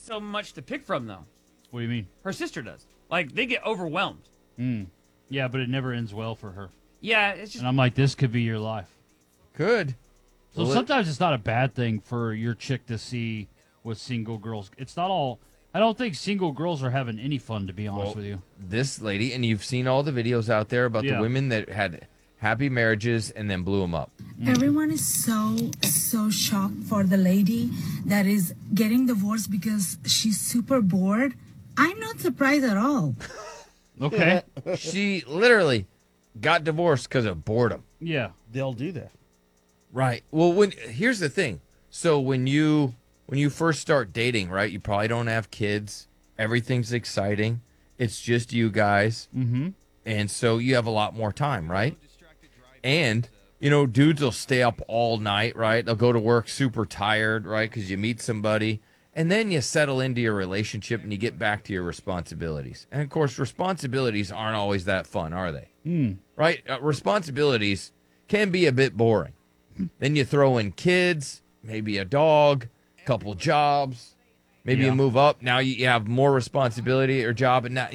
so much to pick from, though. What do you mean? Her sister does. Like, they get overwhelmed. Yeah, but it never ends well for her. Yeah, it's just. And I'm like, this could be your life. Good. So Well, sometimes it's not a bad thing for your chick to see what single girls. It's not all. I don't think single girls are having any fun, to be honest with you. This lady, and you've seen all the videos out there about the women that had happy marriages and then blew them up. Everyone is so shocked for the lady that is getting divorced because she's super bored. I'm not surprised at all. Okay. She literally got divorced because of boredom. Yeah. They'll do that. Right. Well, here's the thing. So when you first start dating, right, you probably don't have kids. Everything's exciting. It's just you guys. Mm-hmm. And so you have a lot more time, right? And, dudes will stay up all night, right? They'll go to work super tired, right? Because you meet somebody. And then you settle into your relationship and you get back to your responsibilities. And, of course, responsibilities aren't always that fun, are they? Right? Responsibilities can be a bit boring. Then you throw in kids, maybe a dog, couple jobs. Maybe you move up. Now you have more responsibility or job. And now